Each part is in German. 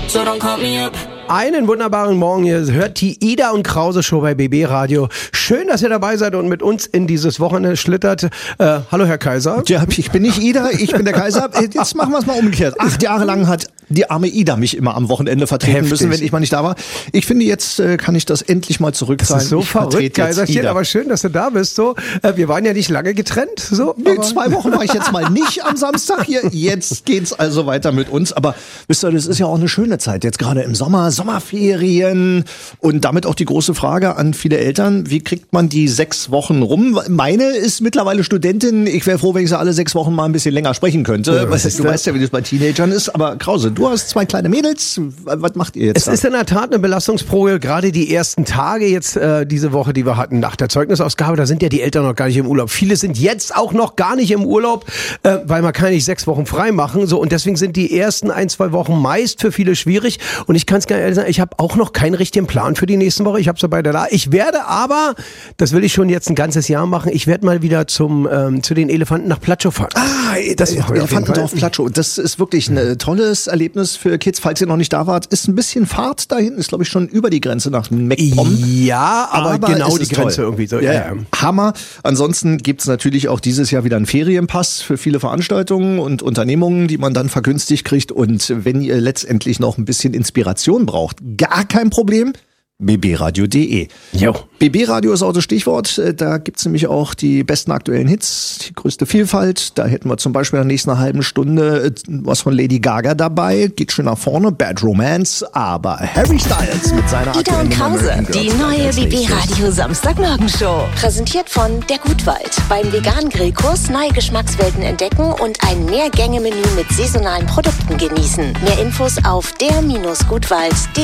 so don't call me up. Einen wunderbaren Morgen, ihr hört die Ida und Krause Show bei BB Radio. Schön, dass ihr dabei seid und mit uns in dieses Wochenende schlittert. Hallo Herr Kaiser. Ja, ich bin nicht Ida, ich bin der Kaiser. Jetzt machen wir es mal umgekehrt. 8 Jahre lang hat die arme Ida mich immer am Wochenende vertreten müssen, wenn ich mal nicht da war. Ich finde, jetzt kann ich das endlich mal zurückzahlen. Das ist so verrückt, Kaiserchen, aber schön, dass du da bist. So, wir waren ja nicht lange getrennt. So, nee, 2 Wochen war ich jetzt mal nicht am Samstag hier. Jetzt geht's also weiter mit uns. Aber wisst ihr, das ist ja auch eine schöne Zeit. Jetzt gerade im Sommer, Sommerferien und damit auch die große Frage an viele Eltern, wie kriegt man die 6 Wochen rum? Meine ist mittlerweile Studentin. Ich wäre froh, wenn ich sie alle 6 Wochen mal ein bisschen länger sprechen könnte. Ja, du weißt ja, wie das bei Teenagern ist. Aber Krause, du hast 2 kleine Mädels. Was macht ihr jetzt? Es ist in der Tat eine Belastungsprobe. Gerade die ersten Tage jetzt diese Woche, die wir hatten nach der Zeugnisausgabe, da sind ja die Eltern noch gar nicht im Urlaub. Viele sind jetzt auch noch gar nicht im Urlaub, weil man kann nicht 6 Wochen frei machen. So, und deswegen sind die ersten 1-2 Wochen meist für viele schwierig. Und ich kann es gar nicht ehrlich sagen, ich habe auch noch keinen richtigen Plan für die nächsten Woche. Ich habe so beide da. Ich werde aber, das will ich schon jetzt ein ganzes Jahr machen, ich werde mal wieder zu den Elefanten nach Platschow fahren. Das Elefantendorf Platschow. Das ist wirklich ein tolles Erlebnis für Kids. Falls ihr noch nicht da wart, ist ein bisschen Fahrt dahin. Ist, glaube ich, schon über die Grenze nach MacPom. Ja, aber genau die Grenze toll. Irgendwie so. Ja. Hammer. Ansonsten gibt's natürlich auch dieses Jahr wieder einen Ferienpass für viele Veranstaltungen und Unternehmungen, die man dann vergünstigt kriegt. Und wenn ihr letztendlich noch ein bisschen Inspiration braucht, gar kein Problem. bbradio.de. BB Radio ist auch das Stichwort. Da gibt's nämlich auch die besten aktuellen Hits, die größte Vielfalt. Da hätten wir zum Beispiel in der nächsten halben Stunde was von Lady Gaga dabei. Geht schön nach vorne, Bad Romance. Aber Harry Styles mit seiner Ida und Krause, die neue BB Radio Samstagmorgenshow. Präsentiert von der Gutwald. Beim veganen Grillkurs neue Geschmackswelten entdecken und ein Mehrgänge-Menü mit saisonalen Produkten genießen. Mehr Infos auf der-gutwald.de.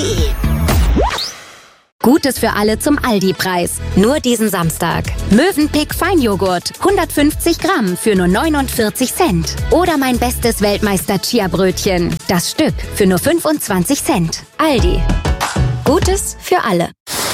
Gutes für alle zum Aldi-Preis. Nur diesen Samstag. Mövenpick Feinjoghurt. 150 Gramm für nur 49 Cent. Oder mein bestes Weltmeister-Chia-Brötchen. Das Stück für nur 25 Cent. Aldi. Gutes für alle.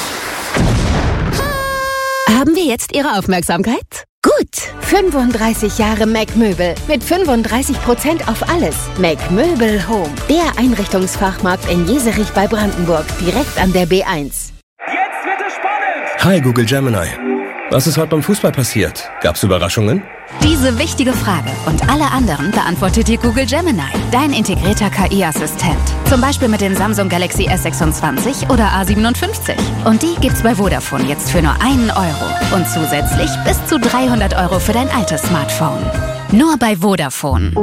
Haben wir jetzt Ihre Aufmerksamkeit? Gut. 35 Jahre MacMöbel mit 35% auf alles. MacMöbel Home. Der Einrichtungsfachmarkt in Jeserich bei Brandenburg. Direkt an der B1. Jetzt wird es spannend! Hi Google Gemini. Was ist heute beim Fußball passiert? Gab's Überraschungen? Diese wichtige Frage und alle anderen beantwortet dir Google Gemini, dein integrierter KI-Assistent. Zum Beispiel mit den Samsung Galaxy S26 oder A57. Und die gibt's bei Vodafone jetzt für nur 1 Euro. Und zusätzlich bis zu 300 Euro für dein altes Smartphone. Nur bei Vodafone.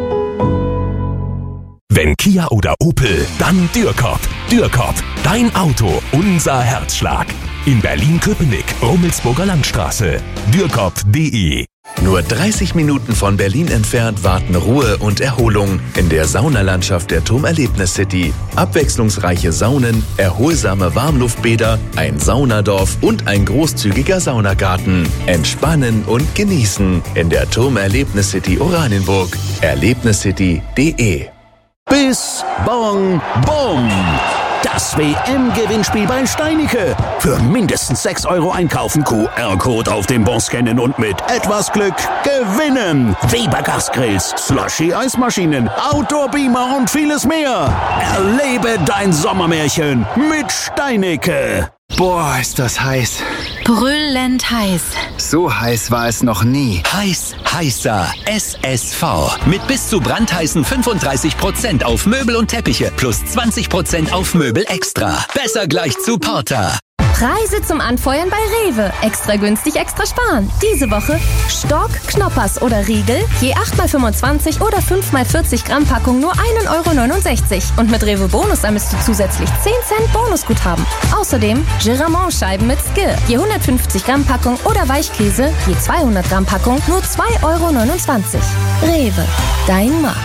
Wenn Kia oder Opel, dann Dürkop. Dürkop, dein Auto, unser Herzschlag. In Berlin-Köpenick, Rummelsburger Landstraße. Dürkop.de. Nur 30 Minuten von Berlin entfernt warten Ruhe und Erholung in der Saunalandschaft der Turm Erlebnis City. Abwechslungsreiche Saunen, erholsame Warmluftbäder, ein Saunadorf und ein großzügiger Saunagarten. Entspannen und genießen in der Turm Erlebnis City Oranienburg. Erlebniscity.de. Bis Bong Bom! Das WM-Gewinnspiel bei Steinicke. Für mindestens 6 Euro einkaufen, QR-Code auf dem Bon scannen und mit etwas Glück gewinnen. Weber Gasgrills, Slushy-Eismaschinen, Outdoor-Beamer und vieles mehr. Erlebe dein Sommermärchen mit Steinicke. Boah, ist das heiß. Brüllend heiß. So heiß war es noch nie. Heißer SSV. Mit bis zu brandheißen 35% auf Möbel und Teppiche plus 20% auf Möbel extra. Besser gleich zu Porter. Preise zum Anfeuern bei Rewe. Extra günstig, extra sparen. Diese Woche Stork, Knoppers oder Riegel, je 8x25 oder 5x40 Gramm Packung nur 1,69 Euro. Und mit Rewe Bonus ermisst du zusätzlich 10 Cent Bonusguthaben. Außerdem Giramont-Scheiben mit Skir, je 150 Gramm Packung oder Weichkäse, je 200 Gramm Packung nur 2,29 Euro. Rewe, dein Markt.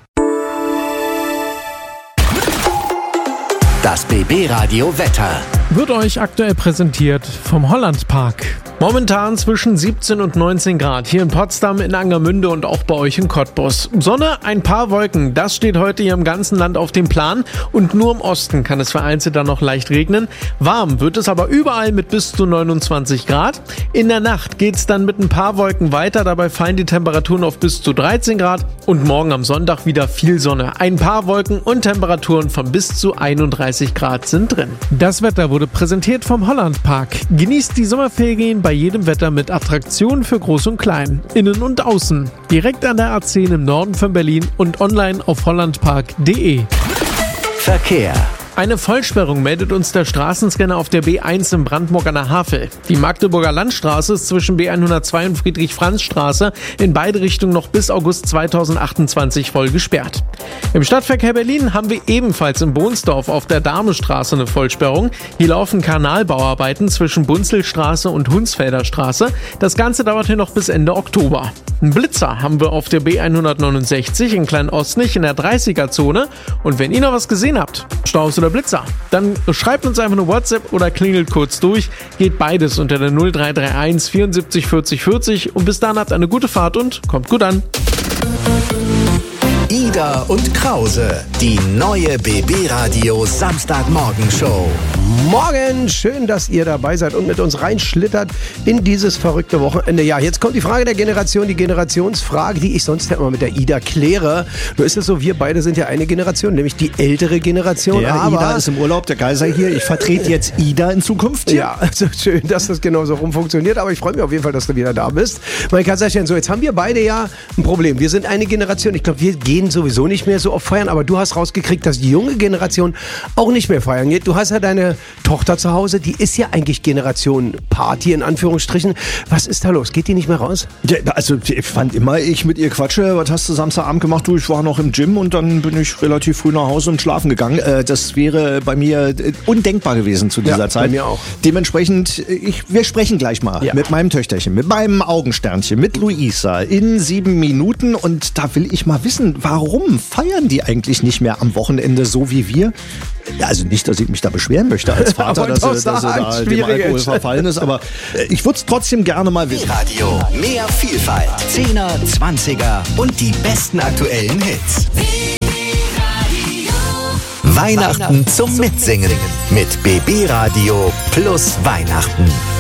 Das BB Radio Wetter. Wird euch aktuell präsentiert vom Hollandpark. Momentan zwischen 17 und 19 Grad hier in Potsdam, in Angermünde und auch bei euch in Cottbus. Sonne, ein paar Wolken, das steht heute hier im ganzen Land auf dem Plan und nur im Osten kann es vereinzelt dann noch leicht regnen. Warm wird es aber überall mit bis zu 29 Grad. In der Nacht geht es dann mit ein paar Wolken weiter, dabei fallen die Temperaturen auf bis zu 13 Grad und morgen am Sonntag wieder viel Sonne. Ein paar Wolken und Temperaturen von bis zu 31 Grad sind drin. Das Wetter wurde präsentiert vom Hollandpark. Genießt die Sommerferien bei jedem Wetter mit Attraktionen für Groß und Klein, innen und außen. Direkt an der A10 im Norden von Berlin und online auf hollandpark.de. Verkehr. Eine Vollsperrung meldet uns der Straßenscanner auf der B1 in Brandenburg an der Havel. Die Magdeburger Landstraße ist zwischen B102 und Friedrich-Franz-Straße in beide Richtungen noch bis August 2028 voll gesperrt. Im Stadtverkehr Berlin haben wir ebenfalls in Bohnsdorf auf der Damestraße eine Vollsperrung. Hier laufen Kanalbauarbeiten zwischen Bunzelstraße und Hunsfelder Straße. Das Ganze dauert hier noch bis Ende Oktober. Einen Blitzer haben wir auf der B169 in Klein-Ostnich in der 30er-Zone. Und wenn ihr noch was gesehen habt, Staus oder Blitzer, dann schreibt uns einfach eine WhatsApp oder klingelt kurz durch. Geht beides unter der 0331 74 40 40 und bis dann habt eine gute Fahrt und kommt gut an. Ida und Krause, die neue BB Radio Samstagmorgenshow. Morgen, schön, dass ihr dabei seid und mit uns reinschlittert in dieses verrückte Wochenende. Ja, jetzt kommt die Frage der Generation, die Generationsfrage, die ich sonst ja immer mit der Ida kläre. Nur ist es so, wir beide sind ja eine Generation, nämlich die ältere Generation. Ja, aber Ida ist im Urlaub, der Geiser hier. Ich vertrete jetzt Ida in Zukunft. Ja, also schön, dass das genauso rum funktioniert, aber ich freue mich auf jeden Fall, dass du wieder da bist. Mein Kaiserchen, so jetzt haben wir beide ja ein Problem. Wir sind eine Generation, ich glaube, wir gehen sowieso nicht mehr so oft feiern, aber du hast rausgekriegt, dass die junge Generation auch nicht mehr feiern geht. Du hast ja deine Tochter zu Hause, die ist ja eigentlich Generation Party in Anführungsstrichen. Was ist da los? Geht die nicht mehr raus? Ja, also ich fand immer, ich mit ihr quatsche. Was hast du Samstagabend gemacht? Du, ich war noch im Gym und dann bin ich relativ früh nach Hause und schlafen gegangen. Das wäre bei mir undenkbar gewesen zu dieser Zeit. Bei mir auch. Dementsprechend, wir sprechen gleich mal mit meinem Töchterchen, mit meinem Augensternchen, mit Luisa in 7 Minuten und da will ich mal wissen, warum feiern die eigentlich nicht mehr am Wochenende so wie wir? Ja, also nicht, dass ich mich da beschweren möchte als Vater, dass er da dem Alkohol verfallen ist, aber ich würde es trotzdem gerne mal wissen. Radio, mehr Vielfalt, 10er, 20er und die besten aktuellen Hits. Weihnachten zum Mitsingen mit BB Radio plus Weihnachten.